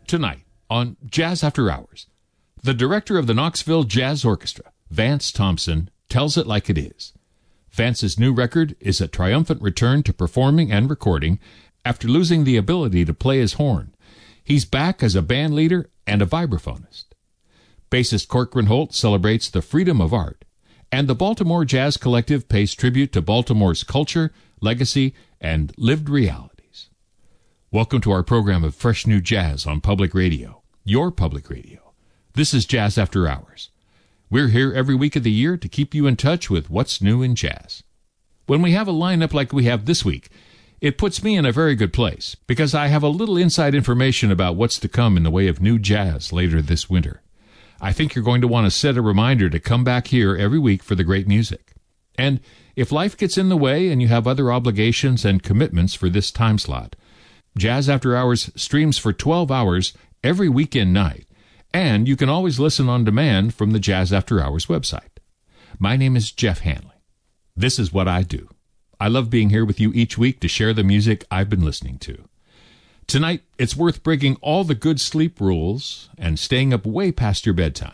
Tonight on Jazz After Hours, the director of the Knoxville Jazz Orchestra, Vance Thompson, tells it like it is. Vance's new record is a triumphant return to performing and recording after losing the ability to play his horn. He's back as a band leader and a vibraphonist. Bassist Corcoran Holt celebrates the freedom of art, and the Baltimore Jazz Collective pays tribute to Baltimore's culture, legacy, and lived realities. Welcome to our program of fresh new jazz on Public Radio, your public radio. This is Jazz After Hours. We're here every week of the year to keep you in touch with what's new in jazz. When we have a lineup like we have this week, it puts me in a very good place because I have a little inside information about what's to come in the way of new jazz later this winter. I think you're going to want to set a reminder to come back here every week for the great music. And if life gets in the way and you have other obligations and commitments for this time slot, Jazz After Hours streams for 12 hours every weekend night, and you can always listen on demand from the Jazz After Hours website. My name is Jeff Hanley. This is what I do. I love being here with you each week to share the music I've been listening to. Tonight, it's worth breaking all the good sleep rules and staying up way past your bedtime.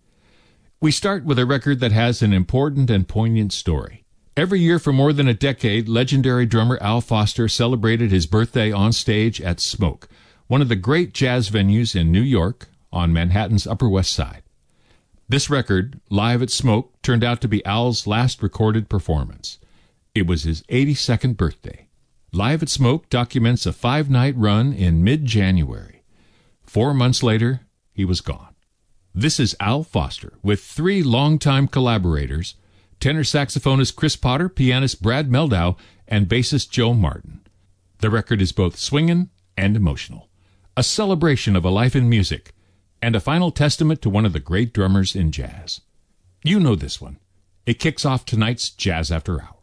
We start with a record that has an important and poignant story. Every year for more than a decade, legendary drummer Al Foster celebrated his birthday on stage at Smoke, one of the great jazz venues in New York on Manhattan's Upper West Side. This record, Live at Smoke, turned out to be Al's last recorded performance. It was his 82nd birthday. Live at Smoke documents a 5-night run in mid-January. 4 months later, he was gone. This is Al Foster with 3 longtime collaborators, tenor saxophonist Chris Potter, pianist Brad Meldau, and bassist Joe Martin. The record is both swinging and emotional, a celebration of a life in music, and a final testament to one of the great drummers in jazz. You know this one. It kicks off tonight's Jazz After Hours.